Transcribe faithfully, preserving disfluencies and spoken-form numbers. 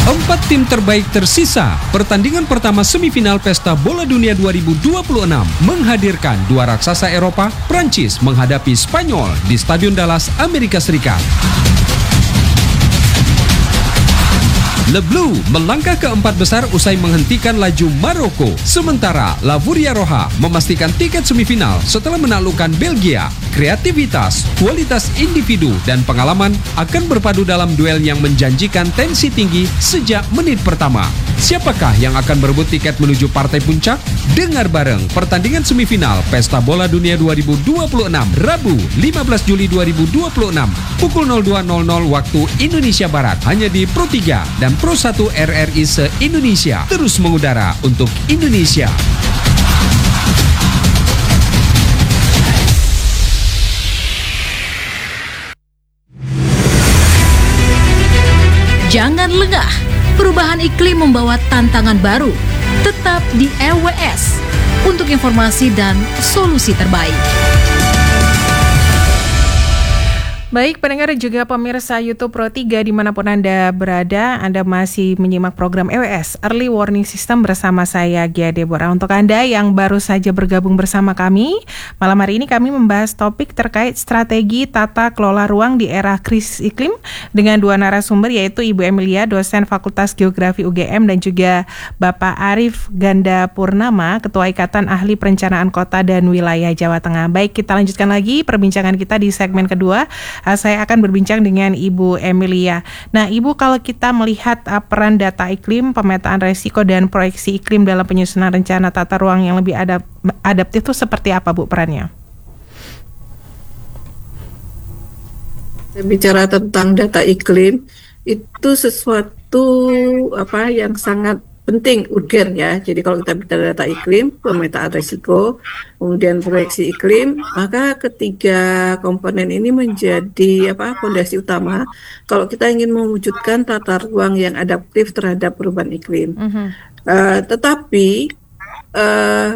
Empat tim terbaik tersisa. Pertandingan pertama semifinal Pesta Bola Dunia dua ribu dua puluh enam menghadirkan dua raksasa Eropa, Prancis menghadapi Spanyol di Stadion Dallas, Amerika Serikat. Le Bleu melangkah ke empat besar usai menghentikan laju Maroko. Sementara La Furia Roja memastikan tiket semifinal setelah menaklukkan Belgia. Kreativitas, kualitas individu, dan pengalaman akan berpadu dalam duel yang menjanjikan tensi tinggi sejak menit pertama. Siapakah yang akan berebut tiket menuju partai puncak? Dengar bareng pertandingan semifinal Pesta Bola Dunia dua ribu dua puluh enam Rabu lima belas Juli dua ribu dua puluh enam pukul nol dua nol nol waktu Indonesia Barat hanya di Pro tiga dan Pro satu R R I se-Indonesia. Terus mengudara untuk Indonesia. Jangan lengah, perubahan iklim membawa tantangan baru. Tetap di R W S untuk informasi dan solusi terbaik. Baik, pendengar juga pemirsa YouTube Pro tiga dimanapun Anda berada, Anda masih menyimak program E W S Early Warning System bersama saya, Gia Deborah. Untuk Anda yang baru saja bergabung bersama kami, malam hari ini kami membahas topik terkait strategi tata kelola ruang di era krisis iklim dengan dua narasumber, yaitu Ibu Emilia, dosen Fakultas Geografi U G M, dan juga Bapak Arief Ganda Purnama, Ketua Ikatan Ahli Perencanaan Kota dan Wilayah Jawa Tengah. Baik, kita lanjutkan lagi perbincangan kita di segmen kedua. Uh, saya akan berbincang dengan Ibu Emilia. Nah, Ibu, kalau kita melihat uh, peran data iklim, pemetaan resiko, dan proyeksi iklim dalam penyusunan rencana tata ruang yang lebih adap- adaptif itu seperti apa, Bu, perannya? Bicara tentang data iklim, itu sesuatu apa yang sangat penting, urgen ya. Jadi kalau kita bicara data iklim, pemetaan risiko, kemudian proyeksi iklim, maka ketiga komponen ini menjadi apa fondasi utama kalau kita ingin mewujudkan tata ruang yang adaptif terhadap perubahan iklim. Uh-huh. Uh, tetapi uh,